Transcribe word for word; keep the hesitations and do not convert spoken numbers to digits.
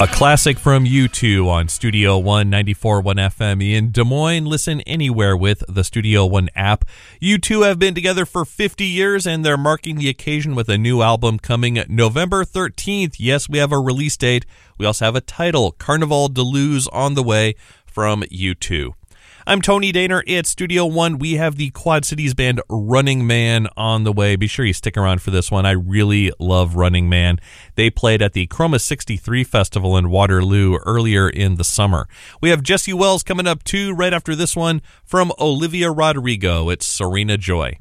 A classic from U two on Studio One ninety-four point one F M in Des Moines. Listen anywhere with the Studio One app. U two have been together for fifty years, and they're marking the occasion with a new album coming November thirteenth. Yes, we have a release date. We also have a title, Carnival de Luz, on the way from U two. I'm Tony Daner. It's Studio One. We have the Quad Cities band Running Man on the way. Be sure you stick around for this one. I really love Running Man. They played at the Chroma sixty-three Festival in Waterloo earlier in the summer. We have Jesse Wells coming up too right after this one from Olivia Rodrigo. It's Serena Joy.